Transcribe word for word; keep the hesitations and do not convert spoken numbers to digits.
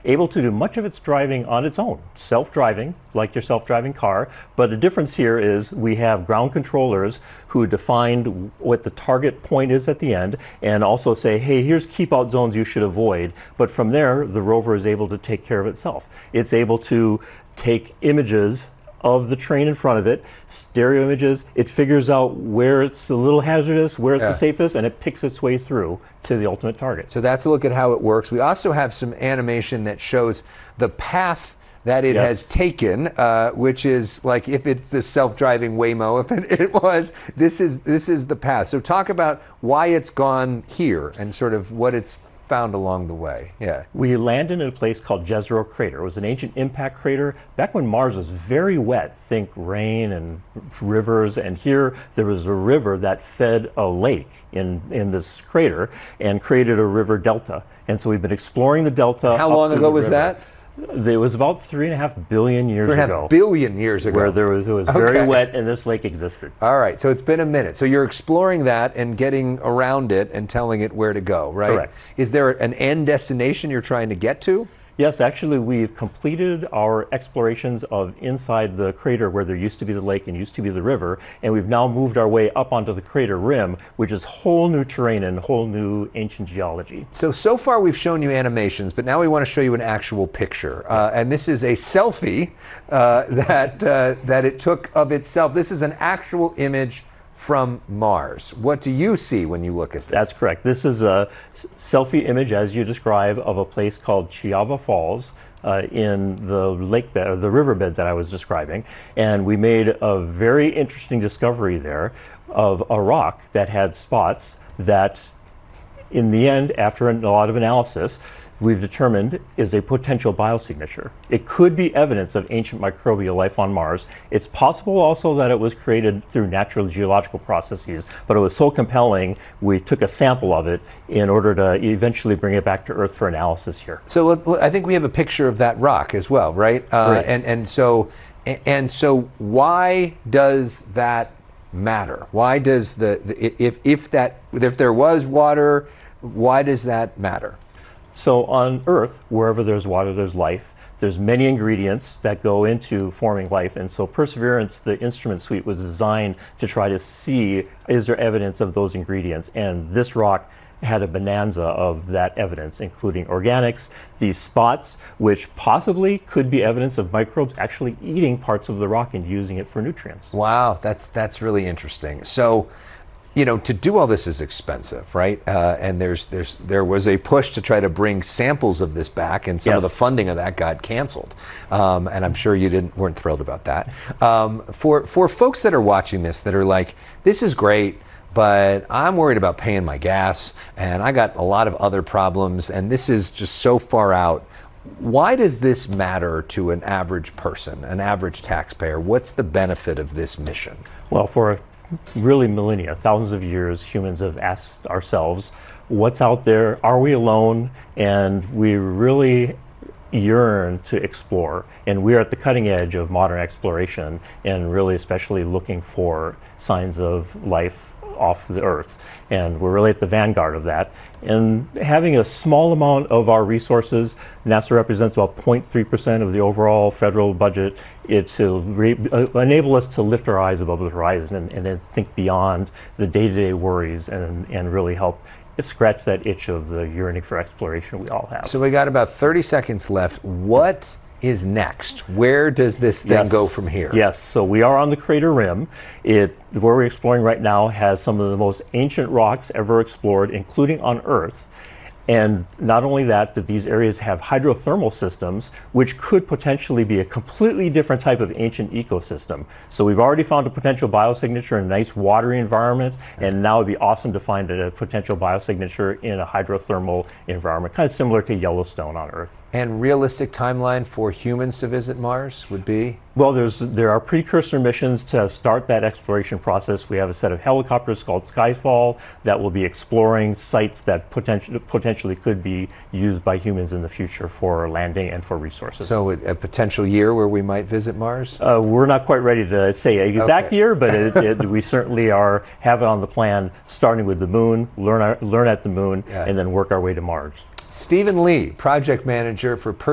able to do much of its driving on its own, self-driving, like your self-driving car. But the difference here is we have ground controllers who defined what the target point is at the end and also say, hey, here's keep out zones you should avoid. But from there, the rover is able to take care of itself. It's able to take images of the terrain in front of it, stereo images. It figures out where it's a little hazardous, where it's yeah. the safest, and it picks its way through to the ultimate target. So that's a look at how it works. We also have some animation that shows the path that it yes. has taken, uh, which is like if it's the self-driving Waymo, if it, it was, this is this is the path. So talk about why it's gone here and sort of what it's found along the way. Yeah. We landed in a place called Jezero Crater. It was an ancient impact crater back when Mars was very wet. Think rain and rivers, and here there was a river that fed a lake in, in this crater and created a river delta. And so we've been exploring the delta. How long ago was that? It was about three and a half billion years three and ago. A half billion years ago. Where there was, it was okay. very wet and this lake existed. All right, so it's been a minute. So you're exploring that and getting around it and telling it where to go, right? Correct. Is there an end destination you're trying to get to? Yes, actually we've completed our explorations of inside the crater where there used to be the lake and used to be the river, and we've now moved our way up onto the crater rim, which is whole new terrain and whole new ancient geology. So, so far we've shown you animations, but now we want to show you an actual picture. Uh, and this is a selfie uh, that, uh, that it took of itself. This is an actual image from Mars. What do you see when you look at this? That's correct. This is a selfie image, as you describe, of a place called Chiava Falls uh, in the lake bed, or the riverbed that I was describing. And we made a very interesting discovery there of a rock that had spots that, in the end, after a lot of analysis, we've determined is a potential biosignature. It could be evidence of ancient microbial life on Mars. It's possible also that it was created through natural geological processes, but it was so compelling we took a sample of it in order to eventually bring it back to Earth for analysis here. So let, let, I think we have a picture of that rock as well, right? Uh, right. And, and, so, and so why does that matter? Why does the, the if, if, that, if there was water, why does that matter? So on Earth, wherever there's water, there's life. There's many ingredients that go into forming life, and so Perseverance, the instrument suite, was designed to try to see, is there evidence of those ingredients? And this rock had a bonanza of that evidence, including organics, these spots, which possibly could be evidence of microbes actually eating parts of the rock and using it for nutrients. Wow, that's, that's really interesting. So, you know, to do all this is expensive, right? Uh, and there's, there's, there was a push to try to bring samples of this back, and some yes. of the funding of that got canceled. Um, and I'm sure you didn't, weren't thrilled about that. Um, for, for folks that are watching this that are like, this is great, but I'm worried about paying my gas, and I got a lot of other problems, and this is just so far out. Why does this matter to an average person, an average taxpayer? What's the benefit of this mission? Well, for really millennia, thousands of years, humans have asked ourselves, what's out there? Are we alone? And we really yearn to explore. And we're at the cutting edge of modern exploration, and really especially looking for signs of life off the Earth. And we're really at the vanguard of that. And having a small amount of our resources, NASA represents about zero point three percent of the overall federal budget, it to re uh, enable us to lift our eyes above the horizon and, and then think beyond the day-to-day worries, and, and really help scratch that itch of the yearning for exploration we all have. So we got about thirty seconds left. What is next? Where does this thing yes. go from here? Yes, so we are on the crater rim. It, where we're exploring right now, has some of the most ancient rocks ever explored, including on Earth. And not only that, but these areas have hydrothermal systems, which could potentially be a completely different type of ancient ecosystem. So we've already found a potential biosignature in a nice watery environment, and now it'd be awesome to find a potential biosignature in a hydrothermal environment, kind of similar to Yellowstone on Earth. And realistic timeline for humans to visit Mars would be? Well, there's, there are precursor missions to start that exploration process. We have a set of helicopters called Skyfall that will be exploring sites that potentially, potentially could be used by humans in the future for landing and for resources. So a potential year where we might visit Mars? Uh, we're not quite ready to say an exact okay. year, but it, it, we certainly are, have it on the plan, starting with the moon, learn, our, learn at the moon, yeah. and then work our way to Mars. Stephen Lee, project manager for